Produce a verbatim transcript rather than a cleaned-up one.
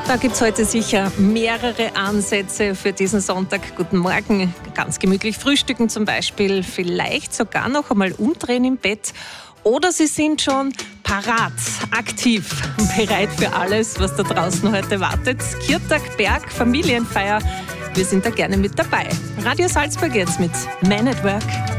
Da gibt es heute sicher mehrere Ansätze für diesen Sonntag. Guten Morgen, ganz gemütlich frühstücken zum Beispiel, vielleicht sogar noch einmal umdrehen im Bett. Oder Sie sind schon parat, aktiv, bereit für alles, was da draußen heute wartet. Kirtag, Berg, Familienfeier, wir sind da gerne mit dabei. Radio Salzburg jetzt mit Man at Work.